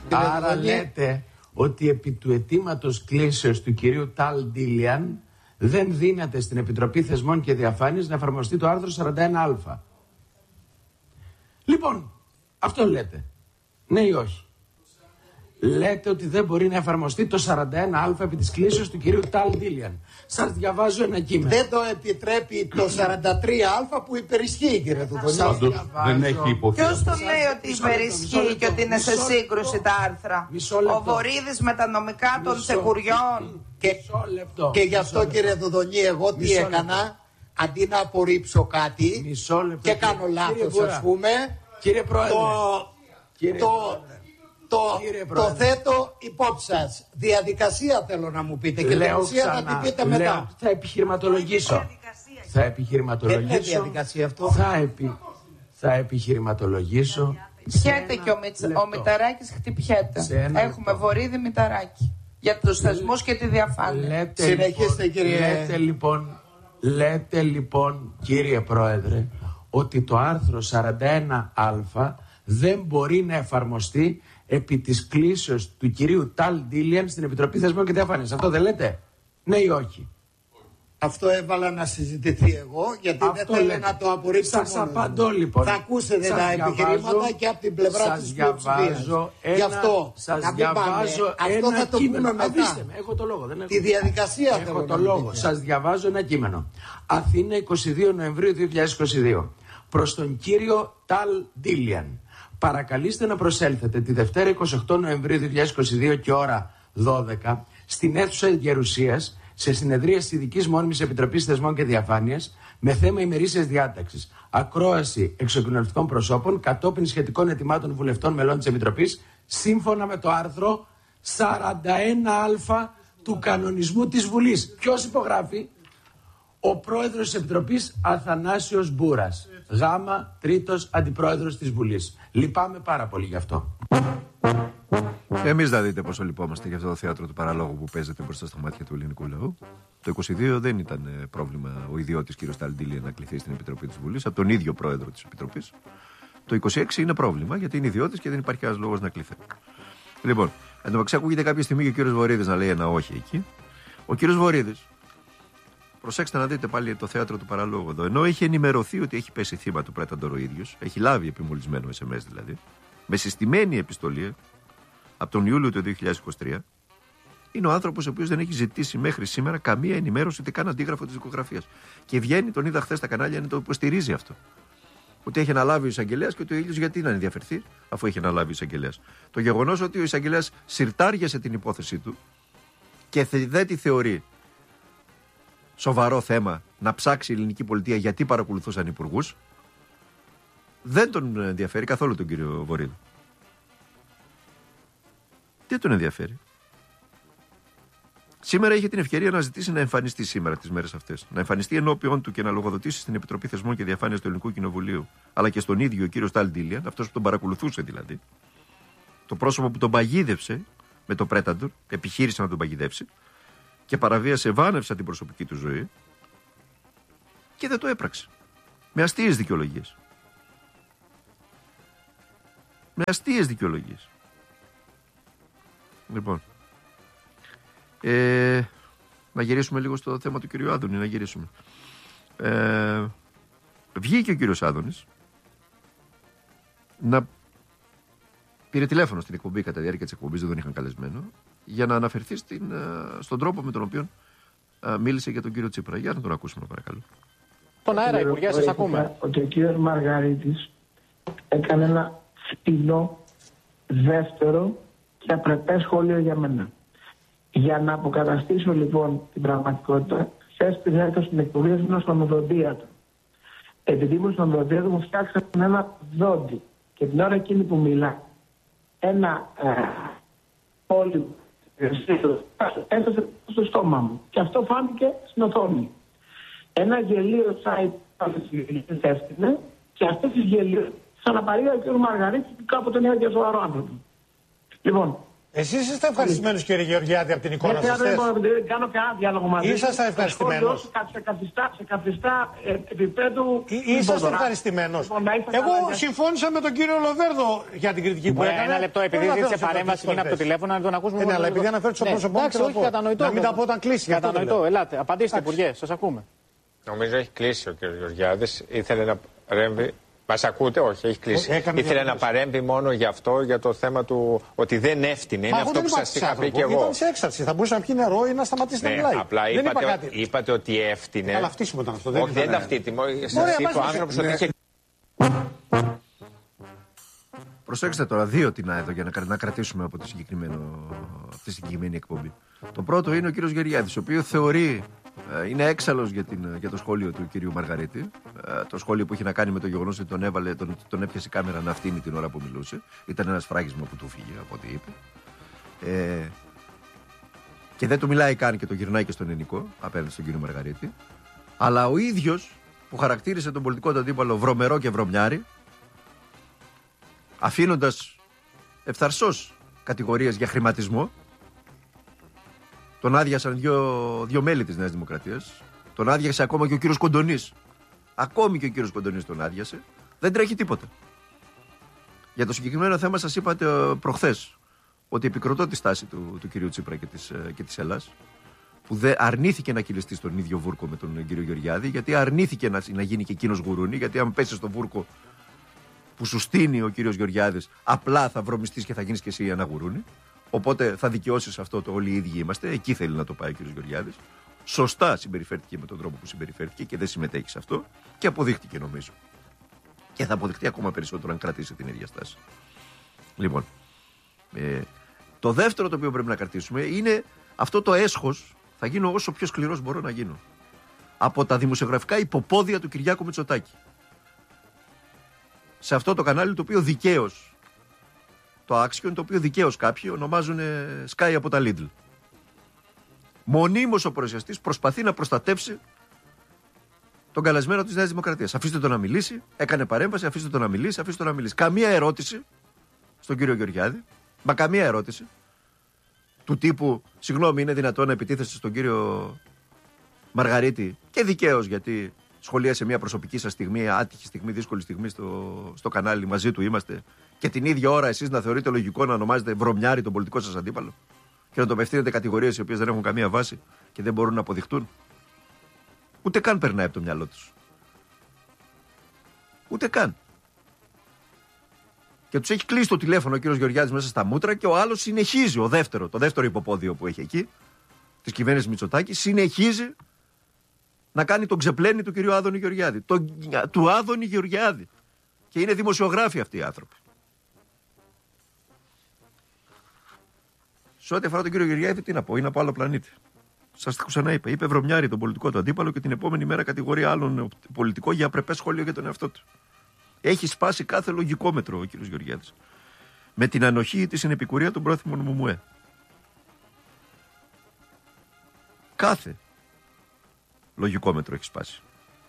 Άρα λέτε ότι επί του αιτήματος κλήσεως του κυρίου Ταλ Ντίλιαν δεν δύναται στην Επιτροπή Θεσμών και Διαφάνειας να εφαρμοστεί το άρθρο 41α. Λοιπόν, αυτό λέτε. Ναι ή όχι? Λέτε ότι δεν μπορεί να εφαρμοστεί το 41α επί της κλήσεως του κυρίου Ταλ Ντίλιαν. Σας διαβάζω ένα κείμενο. Δεν το επιτρέπει το 43α που υπερισχύει, κύριε Θοδωρή. Δεν έχει υποθέσει. Ποιος το λέει ότι υπερισχύει και ότι είναι σε σύγκρουση τα άρθρα? Ο Βορίδης με τα νομικά των τσεκουριών. Και γι' αυτό, κύριε Δοδονή, εγώ τι έκανα? Αντί να απορρίψω κάτι και κάνω λάθος, ας πούμε, κύριε Πρόεδρε, το θέτω υπόψη σας. Διαδικασία θέλω να μου πείτε, και λέω διαδικασία θα την πείτε μετά. Θα επιχειρηματολογήσω. Θα επιχειρηματολογήσω. Δεν είναι διαδικασία αυτό. Θα επιχειρηματολογήσω. Πιέται και ο Μηταράκης χτυπιέται. Έχουμε Βορίδη Μηταράκη για τους θεσμούς και τη διαφάνεια. Συνεχίστε, κύριε. Λέτε λοιπόν, κύριε Πρόεδρε, ότι το άρθρο 41α δεν μπορεί να εφαρμοστεί επί της κλήσεως του κυρίου Ταλ Ντίλιαν στην Επιτροπή Θεσμών και Διαφάνειας. Αυτό δεν λέτε? Ναι ή όχι? Αυτό έβαλα να συζητηθεί εγώ, γιατί αυτό δεν θέλω να το απορρίψω. Σας απαντώ λοιπόν. Θα ακούσετε τα επιχειρήματα και από την πλευρά της πλειοψηφίας. Γι' αυτό σας διαβάζω αυτό θα το πούμε μετά. Έχω το λόγο. Τη διαδικασία έχω το λόγο. Σας διαβάζω ένα κείμενο. Αθήνα, 22 Νοεμβρίου 2022. Προς τον κύριο Ταλ Ντίλιαν. Παρακαλείστε να προσέλθετε τη Δευτέρα 28 Νοεμβρίου 2022 και ώρα 12 στην αίθουσα Γερουσίας σε συνεδρίαση Ειδικής Μόνιμης Επιτροπής Θεσμών και Διαφάνειας με θέμα ημερήσιας διάταξης. Ακρόαση εξοκοινωνιστικών προσώπων κατόπιν σχετικών ετοιμάτων βουλευτών μελών της Επιτροπής σύμφωνα με το άρθρο 41α του κανονισμού της Βουλής. Ποιος υπογράφει? Ο πρόεδρος της Επιτροπής Αθανάσιος Μπούρας. Γάμα, τρίτος αντιπρόεδρος της Βουλής. Λυπάμαι πάρα πολύ γι' αυτό. Εμείς θα δείτε πόσο λυπόμαστε για αυτό το θέατρο του παραλόγου που παίζεται μπροστά στα μάτια του ελληνικού λαού. Το 22 δεν ήταν πρόβλημα ο ιδιώτης κ. Ταλ Ντίλιαν να κληθεί στην Επιτροπή της Βουλής από τον ίδιο πρόεδρο της Επιτροπής. Το 26 είναι πρόβλημα γιατί είναι ιδιώτης και δεν υπάρχει κανένας λόγος να κληθεί. Λοιπόν, εν τω μεταξύ ακούγεται κάποια στιγμή και ο κ. Βορίδης να λέει ένα όχι εκεί. Ο κ. Βορίδης, προσέξτε να δείτε πάλι το θέατρο του παραλόγου εδώ. Ενώ έχει ενημερωθεί ότι έχει πέσει θύμα του Πρέταντορ ο ίδιος, έχει λάβει επιμολυσμένο SMS δηλαδή, με συστημένη επιστολή από τον Ιούλιο του 2023, είναι ο άνθρωπος ο οποίος δεν έχει ζητήσει μέχρι σήμερα καμία ενημέρωση ούτε καν αντίγραφο της δικογραφίας. Και βγαίνει, τον είδα χθες στα κανάλια, να το υποστηρίζει αυτό. Ότι έχει αναλάβει ο εισαγγελέας και ότι ο ίδιος γιατί να ενδιαφερθεί, αφού έχει αναλάβει ο εισαγγελέας. Το γεγονός ότι ο εισαγγελέας συρτάριασε την υπόθεσή του και δεν τη θεωρεί σοβαρό θέμα να ψάξει η ελληνική πολιτεία γιατί παρακολουθούσαν υπουργούς, δεν τον ενδιαφέρει καθόλου τον κύριο Βορίδη. Τι τον ενδιαφέρει? Σήμερα είχε την ευκαιρία να ζητήσει να εμφανιστεί σήμερα τις μέρες αυτές. Να εμφανιστεί ενώπιον του και να λογοδοτήσει στην Επιτροπή Θεσμών και Διαφάνειας του Ελληνικού Κοινοβουλίου, αλλά και στον ίδιο κύριο Ταλ Ντίλιαν, αυτός που τον παρακολουθούσε δηλαδή. Το πρόσωπο που τον παγίδευσε με το Πρέταντορ, επιχείρησε να τον παγιδεύσει και παραβίασε βάνευσα την προσωπική του ζωή και δεν το έπραξε. Με αστείες δικαιολογίες. Με αστείες δικαιολογίες. Λοιπόν, να γυρίσουμε λίγο στο θέμα του κυρίου Άδωνη, να γυρίσουμε. Βγήκε ο κύριος Άδωνης να πήρε τηλέφωνο στην εκπομπή κατά τη διάρκεια της εκπομπής, δεν τον είχαν καλεσμένο, για να αναφερθεί στον τρόπο με τον οποίο μίλησε για τον κύριο Τσίπρα. Για να τον ακούσουμε παρακαλώ. Στον αέρα, Υπουργέ, σας ακούμε. Ότι ο κύριος Μαργαρίτης έκανε ένα φτηνό, δεύτερο και απρεπές σχόλιο για μένα. Για να αποκαταστήσω λοιπόν την πραγματικότητα, χθες πριν έρθω στην εκπομπή ήμουν στον οδοντία του. Επειδή ήμουν στον οδοντία του, μου φτιάξαν ένα δόντι. Και την ώρα εκείνη που μιλά, ένα πόλι έφτασε στο στόμα μου. Και αυτό φάνηκε στην οθόνη. Ένα γελίο site έφτιανε και αυτές τις γελίες ξαναπαρήγα ο κ. Μαργαρίτης που κάποτε είναι και σοβαρό άνθρωπο. Λοιπόν, Εσείς είστε ευχαριστημένος, κύριε Γεωργιάδη, από την εικόνα σας? Δεν κάνω κανένα διάλογο μαζί. Ήσασταν ευχαριστημένος? Σε καθιστά επίπεδου. Είσαστε ευχαριστημένος? Εγώ συμφώνησα με τον κύριο Λοβέρδο για την κριτική που έκανε. Ένα λεπτό, επειδή ζήτησε παρέμβαση και είναι από το τηλέφωνο, να τον ακούσουμε. Ναι, αλλά επειδή αναφέρει στο πρόσωπό μου, όχι, κατανοητό. Να μην τα πω όταν κλείσει. Κατανοητό, ελάτε. Απαντήστε, Υπουργέ, σας ακούμε. Νομίζω έχει κλείσει ο κ. Γεωργιάδης. Ήθελε να παρέμβει. Μας ακούτε? Όχι, έχει κλείσει. Ήθελε να παρέμβει μόνο για αυτό, για το θέμα του ότι δεν έφτεινε. Είναι αυτό που σας είχα πει και εγώ. Ήταν σε έξαρση. Θα μπορούσε να πιει νερό ή να σταματήσει να μιλάει. Απλά είπατε ότι έφτεινε. Αλλά φτύσιμο ήταν αυτό. Όχι, δεν ήταν φτύτιμο. Σας είπε ο άνθρωπος ότι είχε. Προσέξτε τώρα, δύο την εδώ για να κρατήσουμε από τη συγκεκριμένη εκπομπή. Το πρώτο είναι ο κύριος Γεωργιάδης, ο οποίος θεωρεί, είναι έξαλλος για το σχόλιο του κυρίου Μαργαρίτη. Το σχόλιο που έχει να κάνει με το γεγονός ότι τον έπιασε η κάμερα να φτύνει την ώρα που μιλούσε. Ήταν ένα σφράγισμα που του φύγε από ό,τι είπε. Και δεν του μιλάει καν και το γυρνάει και στον ελληνικό απέναντι στον κύριο Μαργαρίτη. Αλλά ο ίδιος που χαρακτήρισε τον πολιτικό του αντίπαλο βρωμερό και βρωμιάρη, αφήνοντας ευθαρσώς κατηγορίες για χρηματισμό. Τον άδειασαν δύο μέλη της Νέας Δημοκρατίας. Τον άδειασε ακόμα και ο κύριος Κοντονής. Ακόμη και ο κύριος Κοντονής τον άδειασε. Δεν τρέχει τίποτα. Για το συγκεκριμένο θέμα σας είπατε προχθές ότι επικροτώ τη στάση του κυρίου Τσίπρα και της Ελλάς, που αρνήθηκε να κυλιστεί στον ίδιο βούρκο με τον κύριο Γεωργιάδη, γιατί αρνήθηκε να γίνει και εκείνος γουρούνι, γιατί αν πέσει στον βούρκο που σου στείνει ο κύριος Γεωργιάδης, απλά θα βρωμιστείς και θα γίνεις και εσύ ένα γουρούνι. Οπότε θα δικαιώσεις αυτό, το όλοι οι ίδιοι είμαστε. Εκεί θέλει να το πάει ο κύριος Γεωργιάδης. Σωστά συμπεριφέρθηκε με τον τρόπο που συμπεριφέρθηκε και δεν συμμετέχει σε αυτό. Και αποδείχτηκε, νομίζω. Και θα αποδειχτεί ακόμα περισσότερο αν κρατήσει την ίδια στάση. Λοιπόν, το δεύτερο το οποίο πρέπει να κρατήσουμε είναι αυτό το έσχος. Θα γίνω όσο πιο σκληρός μπορώ να γίνω. Από τα δημοσιογραφικά υποπόδια του Κυριάκου Μητσοτάκη. Σε αυτό το κανάλι το οποίο δικαίως, το Axion, το οποίο δικαίως κάποιοι ονομάζουν Sky από τα Lidl. Μονίμως ο παρουσιαστής προσπαθεί να προστατεύσει τον καλεσμένο της Νέας Δημοκρατίας. Αφήστε τον να μιλήσει, έκανε παρέμβαση, αφήστε τον να μιλήσει, αφήστε τον να μιλήσει. Καμία ερώτηση στον κύριο Γεωργιάδη, μα καμία ερώτηση του τύπου, συγγνώμη, είναι δυνατόν να επιτίθεστε στον κύριο Μαργαρίτη, και δικαίως, γιατί σχολίασε μια προσωπική σας στιγμή, άτυχη στιγμή, δύσκολη στιγμή στο κανάλι, μαζί του είμαστε, και την ίδια ώρα εσείς να θεωρείτε λογικό να ονομάζετε βρωμιάρη τον πολιτικό σας αντίπαλο και να το απευθύνετε κατηγορίες οι οποίες δεν έχουν καμία βάση και δεν μπορούν να αποδειχτούν. Ούτε καν περνάει από το μυαλό τους. Ούτε καν. Και τους έχει κλείσει το τηλέφωνο ο κύριος Γεωργιάδης μέσα στα μούτρα και ο άλλος συνεχίζει, το δεύτερο υποπόδιο που έχει εκεί, της κυβέρνησης Μητσοτάκη, συνεχίζει να κάνει τον ξεπλένη του κυρίου Άδωνη Γεωργιάδη. Του Άδωνη Γεωργιάδη. Και είναι δημοσιογράφοι αυτοί οι άνθρωποι. Σε ό,τι αφορά τον κύριο Γεωργιάδη, τι να πω, είναι από άλλο πλανήτη. Σας το ξαναείπα. Είπε βρωμιάρη τον πολιτικό του αντίπαλο και την επόμενη μέρα κατηγορεί άλλον πολιτικό για απρεπές σχόλιο για τον εαυτό του. Έχει σπάσει κάθε λογικό μέτρο ο κύριος Γεωργιάδης. Με την ανοχή ή τη συνεπικουρία των πρόθυμων Μουμουέ. Κάθε λογικό μέτρο έχει σπάσει.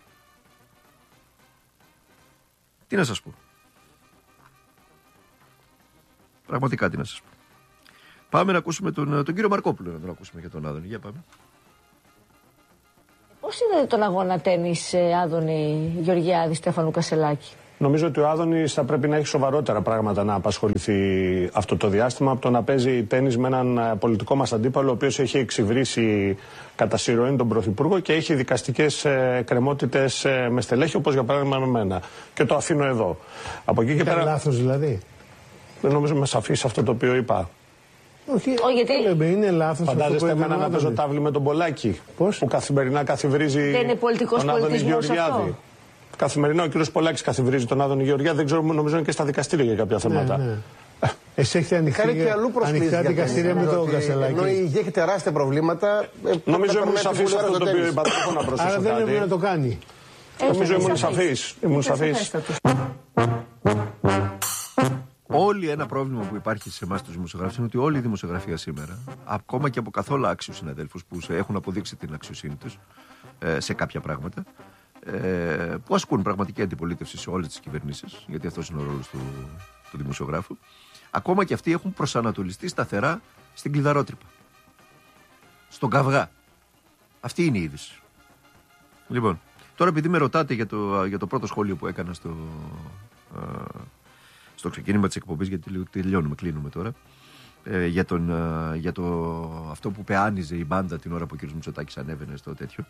Τι να σας πω. Πραγματικά τι να σας πω. Πάμε να ακούσουμε τον κύριο Μαρκόπουλο, να τον ακούσουμε για τον Άδωνη. Για πάμε. Πώς είδατε τον αγώνα τένις Άδωνη Γεωργιάδη Στέφανου Κασελάκη? Νομίζω ότι ο Άδωνης θα πρέπει να έχει σοβαρότερα πράγματα να απασχοληθεί αυτό το διάστημα από το να παίζει τένις με έναν πολιτικό μας αντίπαλο, ο οποίος έχει εξυβρίσει κατά συρροήν τον Πρωθυπουργό και έχει δικαστικές εκκρεμότητες με στελέχη, όπως για παράδειγμα με μένα. Και το αφήνω εδώ. Από εκεί και πέρα. Λάθος δηλαδή. Δεν νομίζω με σαφής αυτό το οποίο είπα. Όχι, γιατί είναι λάθος. Φαντάζεστε εμένα να παίζω τάβλη με τον Πολάκη. Πώς? Που καθημερινά καθιβρίζει τον Άδωνη Γεωργιάδη. Καθημερινά ο κύριος Πολάκης καθιβρίζει τον Άδωνη Γεωργιάδη. Δεν ξέρω, νομίζω είναι και στα δικαστήρια για κάποια θέματα. Ναι. Εσύ έχετε ανοιχτά δικαστήρια με τον Κασελάκη. Ενώ η υγεία έχει τεράστια προβλήματα. Νομίζω ήμουν σαφής αυτό το οποίο είπα. Δεν έχω να προσθέσω. Άρα δεν έπρεπε να το κάνει. Νομίζω ήμουν σαφής. Όλοι ένα πρόβλημα που υπάρχει σε εμάς τους δημοσιογράφους είναι ότι όλη η δημοσιογραφία σήμερα, ακόμα και από καθόλου άξιους συναδέλφους που έχουν αποδείξει την αξιοσύνη τους σε κάποια πράγματα, που ασκούν πραγματική αντιπολίτευση σε όλες τις κυβερνήσεις, γιατί αυτός είναι ο ρόλος του δημοσιογράφου, Ακόμα και αυτοί έχουν προσανατολιστεί σταθερά στην κλειδαρότρυπα. Στον καυγά. Αυτή είναι η είδηση. Λοιπόν, τώρα επειδή με ρωτάτε για το πρώτο σχόλιο που έκανα στο ξεκίνημα της εκπομπής, γιατί τελειώνουμε, κλείνουμε τώρα, για αυτό που πεάνιζε η μπάντα την ώρα που ο κ. Μητσοτάκης ανέβαινε στο τέτοιο.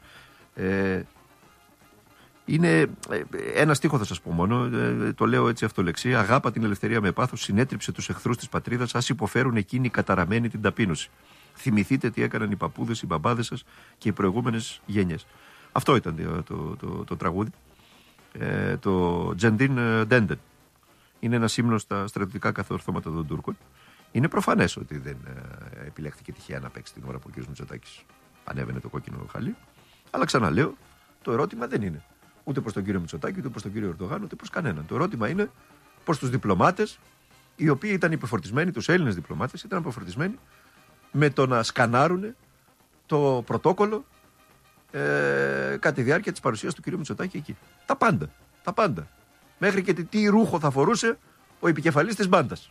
Είναι ένα στίχο, θα σας πω μόνο, το λέω έτσι αυτολεξία. Αγάπα την ελευθερία με πάθος, συνέτριψε τους εχθρούς της πατρίδας, ας υποφέρουν εκείνοι οι καταραμένοι την ταπείνωση. Θυμηθείτε τι έκαναν οι παππούδες, οι μπαμπάδες σας και οι προηγούμενες γενιές. Αυτό ήταν το τραγούδι. Το Τζεντίν Ντέντεν. Είναι ένα ύμνο στα στρατιωτικά καθορθώματα των Τούρκων. Είναι προφανές ότι δεν επιλέχθηκε τυχαία να παίξει την ώρα που ο κ. Μητσοτάκης ανέβαινε το κόκκινο χαλί. Αλλά ξαναλέω, το ερώτημα δεν είναι ούτε προς τον κύριο Μητσοτάκη, ούτε προς τον κύριο Ερντογάν, ούτε προς κανέναν. Το ερώτημα είναι προς τους διπλωμάτες, οι οποίοι ήταν υπεφορτισμένοι, τους Έλληνες διπλωμάτες, ήταν υπεφορτισμένοι με το να σκανάρουν το πρωτόκολλο κατά τη διάρκεια της παρουσίας του κύριου Μητσοτάκη εκεί. Τα πάντα. Τα πάντα. Μέχρι και τι ρούχο θα φορούσε ο επικεφαλής της μπάντας.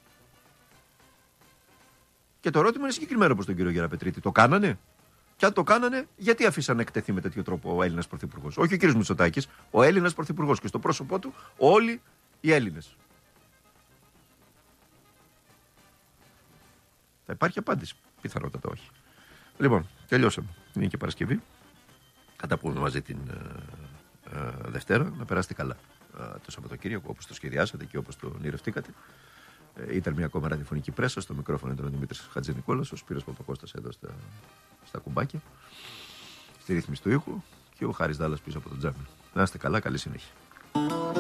Και το ερώτημα είναι συγκεκριμένο προς τον κύριο Γεραπετρίτη. Το κάνανε? Και αν το κάνανε, γιατί αφήσαν να εκτεθεί με τέτοιο τρόπο ο Έλληνας πρωθυπουργός? Όχι ο κύριος Μητσοτάκης, ο Έλληνας πρωθυπουργός. Και στο πρόσωπό του όλοι οι Έλληνες. Θα υπάρχει απάντηση. Πιθανότατα όχι. Λοιπόν, τελειώσαμε. Είναι και Παρασκευή. Θα τα πούμε μαζί την Δευτέρα. Να περάσετε καλά το Σαββατοκύριακο, όπως το σχεδιάσατε και όπως το ονειρευτήκατε. Ήταν μια ακόμα ραδιοφωνική πρέσα. Στο μικρόφωνο ήταν ο Δημήτρης Χατζηνικόλας, ο Σπύρος Παπακώστας εδώ στα κουμπάκια, στη ρύθμιση του ήχου, και ο Χάρης Δάλλας πίσω από τον τζάμι. Να είστε καλά, καλή συνέχεια.